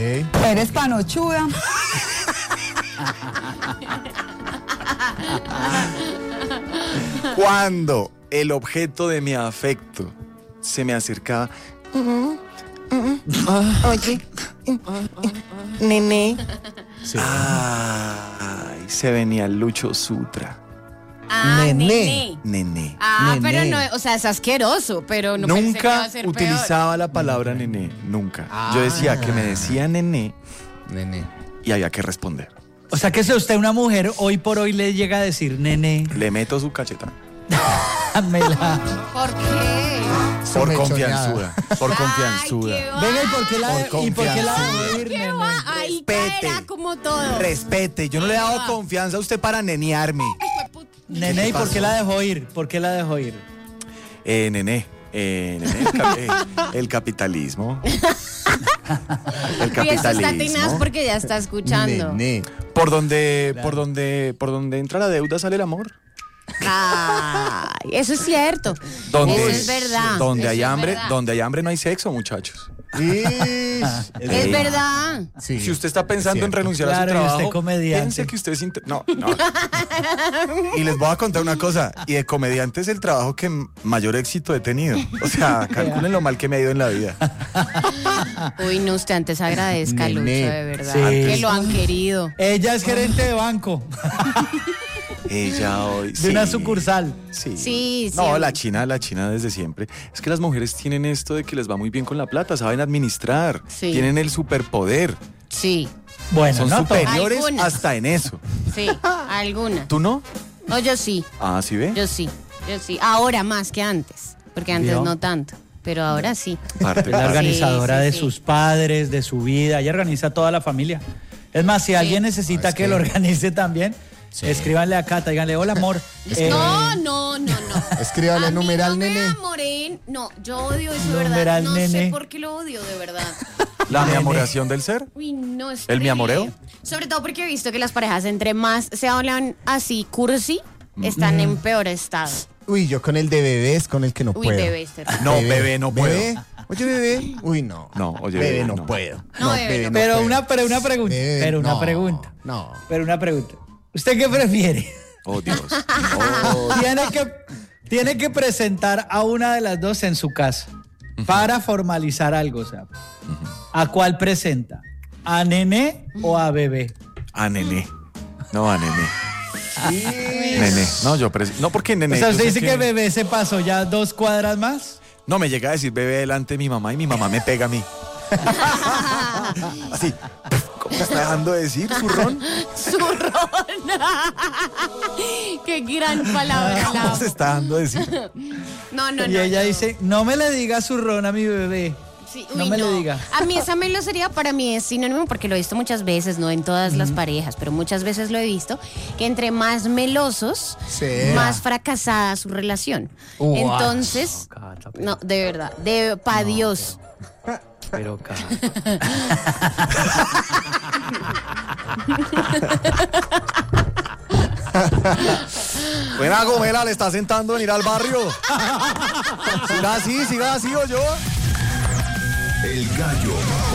Eres panochuda. Cuando el objeto de mi afecto se me acercaba. Oye, nene. Sí. Ay, se venía el Lucho Sutra. Ah, Nené. Nené. Ah, Nené. pero no, o sea, es asqueroso, pero no pensé que iba Nunca a ser utilizaba la palabra nené, nunca. Yo decía que me decía nené Nene. y había que responder. O sea que si a usted una mujer hoy por hoy le llega a decir nene, Le meto su cacheta. dámela. peor. ¿Por qué? Por Mechoneada. confianzuda. Por Ay, confianzuda. qué va. Venga, ¿y por qué la Por y por qué la confianza. dejó ir, ¿Qué nene? va? Ahí Respete. caerá como todo. Respete, yo no le he dado confianza a usted para nenearme. Nene, ¿y por qué la dejó ir? ¿Por qué la dejó ir? Nené. El capitalismo. El Y eso está tenaz capitalismo. porque ya está escuchando. Nene. Por donde entra la deuda sale el amor. Ay, eso es cierto. Donde, Eso es verdad. Donde Eso hay es hambre, verdad. donde hay hambre no hay sexo, muchachos. Es verdad. Sí. Si usted está pensando en renunciar a su Claro, y trabajo, usted comediante. piense que usted es no. Y les voy a contar una cosa, y de comediante es el trabajo que mayor éxito he tenido. O sea, calculen lo mal que me ha ido en la vida. Uy, no, usted antes agradezca, Lucho, Nené. de verdad. Sí. Que lo han querido. Ella es gerente de banco, Ella hoy de una sucursal. Sí. Sí, No, sí. la China desde siempre. Es que las mujeres tienen esto de que les va muy bien con la plata, saben administrar, Sí. tienen el superpoder, Sí, Bueno, son no todo. superiores Algunas. hasta en eso. sí, alguna. ¿Tú no? No, yo sí, Ah, ¿sí ve? yo sí. Ahora más que antes, porque antes ¿Vio? no tanto, pero ahora sí. Parte, Es la parte. organizadora Sí, de sí. sus padres, de su vida. Ella organiza toda la familia. Es más, si alguien necesita es que que- lo organice también, Sí. escríbanle a Cata, díganle, hola amor. No. Escríbale A mí numeral no me nene. enamoré. No, yo odio eso, de Numeral verdad. No sé nene. por qué lo odio, de verdad. La Nene. meamoración del ser. Uy, no, es ¿El terrible. miamoreo? Sobre todo porque he visto que las parejas entre más se hablan así, cursi, están en peor estado. Uy, yo con el de bebé es con el que no Uy, puedo. bebé, es terrible. No, bebé, no puedo. ¿Bebé? Oye, bebé. Uy, no. No, oye, bebé, bebé, no, no. puedo. No, bebé, no Pero puedo. una pregunta. Bebé, Pero una no, pregunta. No. Pero una pregunta. ¿Usted qué prefiere? Oh, Dios. Oh, Tiene que presentar a una de las dos en su casa para formalizar algo, o sea. ¿A cuál presenta? ¿A Nené o a Bebé? a nené. No, a nené. Nené. No, no, porque nené. O sea, yo usted sé dice que Bebé se pasó ya 2 cuadras más. No, me llega a decir bebé delante de mi mamá y mi mamá me pega a mí. Así. ¿Cómo me está dejando de decir, zurrón? Zurrón. Qué gran palabra. ¿Cómo la se amo. está dando de decir? No, Y ella dice, no me le diga zurrón a mi bebé. Sí, no uy, me le diga. A mí esa melosería para mí es sinónimo porque lo he visto muchas veces, no en todas las parejas, pero muchas veces lo he visto, que entre más melosos, Sí. más fracasada su relación. Uah. Entonces, no, de verdad, pa' Dios. Pero Cata. Buena gomela, le está sentando en ir al barrio. Siga así o yo. El gallo